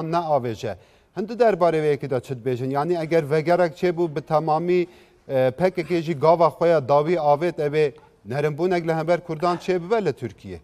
ne avêje. Hindu derbarê vê yekê de çi dibêjin? Yani eger vegerek çêbû bi temamî PKK jî gava xwe ya dawî avêt ev ê nerimbûnek li hember Kurdan çê bibe li Tirkiye?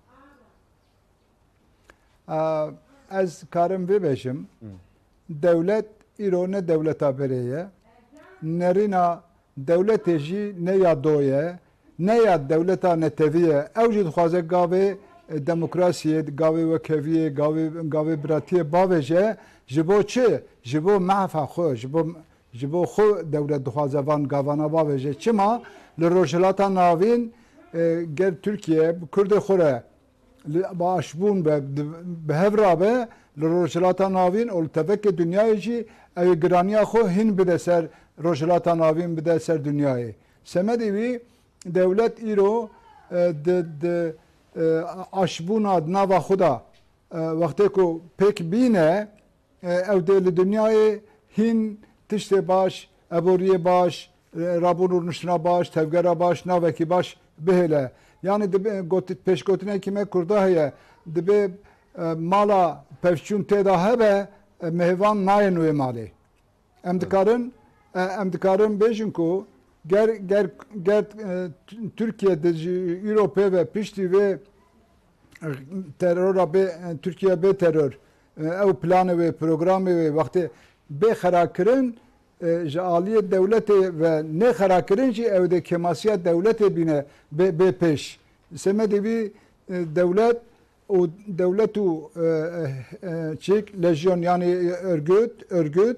Ez karim bibêjim dewlet îro ne dewleta berê ye, nerîna dewletê jî ne ya doye, ne ya dewleta netevî ye. Ew jî dixwaze gavê demokrasiyê, gavê wekeviyê, gavê biratiyê bavêje ji bo çi? Ji bo mehefa xwe, ji bo xwe dewlet dixwaze van gavana bavêje. Çima? Li rojhilata navîn ger Tirkiye Kurdê xwe re başbûn bi hev rabe li rojhilata navîn û li tevekê dunyayê jî ew giraniya xwe hin bide ser rojhilata navîn bide ser dunyayê. Semedî wî dewlet îro di aşbûna di nava xwe da wextê ku pêk bîne ew dê li dunyayê hîn tiştê baş, eboriyê baş, rabûn û niştina baş, tevgera baş, navekî baş bihêle. Yani dibe pêşgotinekî me Kurda heye dibe mala pevçûn têda hebe mehvan nayên wê malê. Em dikarin bêjin ku ger Türkiye di Ewropê ve piştî vê terora Türkiye bê terör ew planê wê programê wê wextê bê xerakirin ji aliyê dewletê ve nêxerakirin jî ew dê kemasiya dewletê bîne bê pêş. Semedî wî dewlet û çêk lejyon yani örgüt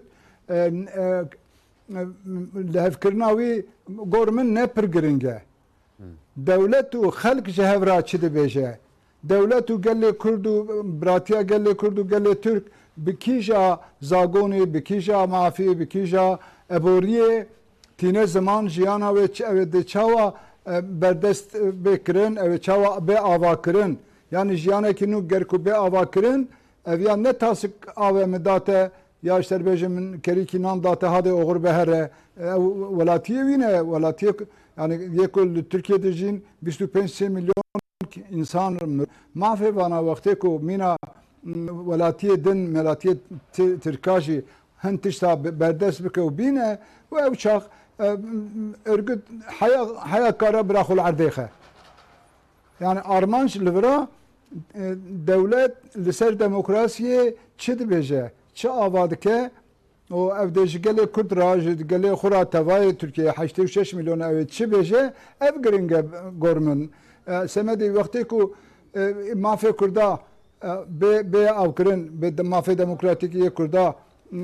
li hevkirina wî gor min ne pir giring e. Dewlet û xelk ji hev re çi dibêje? Dewlet û gelê Kurd û biratiya gelê Kurd û gelê Türk bi kîja zagonê, bi kîja mafî, bi kîja eboriyê tîne ziman jiyana wê ew di çawa berdest bêkirin, ew çawa bê avakirin. Yani jiyanekî nû ger ku bê avakirin ev ya ne tasik avê min date ya işte bêjim min kerîkî nan date hadê oxir behere welatiyê wî ne welatiyê yani yekul li Tirkiyeyê jîn 25 milyon insan mafê vana wextê ku mîna welatiyê din melatiyê Tirka jî hin tişta berdest bike û bîne û ew çax örgüt heya kare bira xwe li erdê xe. Yani armanc li vira dewlet li ser demokrasiyê çi dibêje, çi ava dike û ev dê ji gelê Kurd ra ji gelê xwe ra tevayê Tirkiye 86 milyon ew çi bêje ev giring e gor min. Semedî wextê ku mafê Kurda bê avkirin bê mafê demokratîkiyê Kurda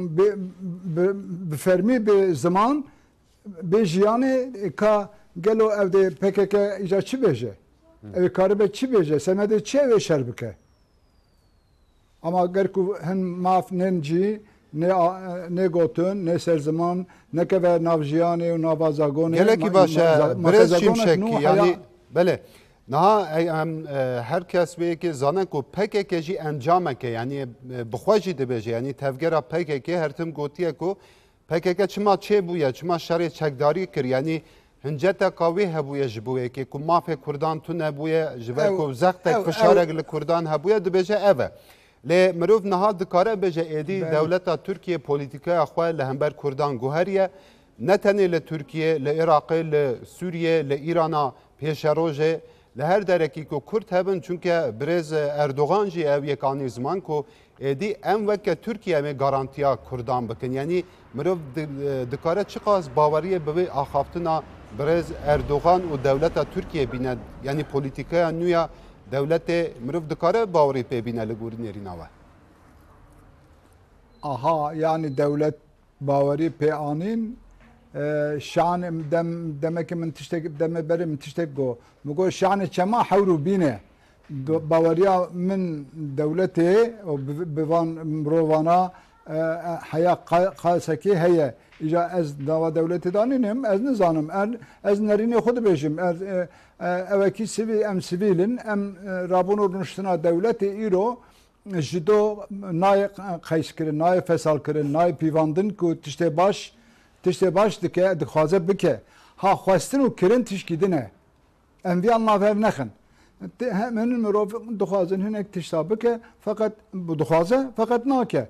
bi fermî bi ziman bê jiyanê ka gelo ev dê PKK îja çi bêje? Ev karibe çi bêje? Semedê çi ew ê şer bike? Ama ger ku hin maf nên cî ne gotin, ne serziman, ne keve nav jiyanê û nava zagonê. Gelekî baş e Birêz Şimşekî yani bele niha em herkes wê yekê zane ku PKK jî encameke yani bixwe jî dibêje yani tevgera PKK her tim gotiye ku PKK çima çêbûye, çima şerê çekdarî kir yani hinceteka wê hebûye ji bo yekê ku mafê Kurdan tune bûye ji ber ku zextek fişarek li Kurdan hebûye dibêje ev e. Lê mirov niha dikare bêje êdî dewleta Tirkiye polîtîkaya xwe li hember Kurdan guheriye ne tenê li Tirkiye, li Iraqê, li Sûriye, li Îrana pêşerojê li her derekî ku Kurd hebin çünkü Birêz Erdogan jî ev yekanî ziman ku êdî em weke Tirkiye em ê garantiya Kurdan bikin. Yani mirov dikare çi qas baweriyê bi wê axaftina Birêz Erdogan û dewleta Tirkiye bîne yani polîtîkaya nû ya devletê mirov dikare bawerî pê bîne li gorî nêrîna we? Aha yani devlet bawerî pê anîn şan demekî min tiştek deme berê min tiştek got. Min got şanê çema hewr û bîne. Baweriya min dewletê û bi van mirovana heya qasekê heye. İja ez dava devletê danînim ez nizanim ez nerînê xwe dibêjim evekî sivî em sivîlin em rabûn û niştina dewletê îro ji do nayê qeys kirin nayê fesal kirin nayê pîvandin ku tiştê baş dike dixwaze bike ha xwestin û kirin tişkî dine em viyan navev nexin min mirov dixwazin hinek tişta bike feqet dixwaze feqet nake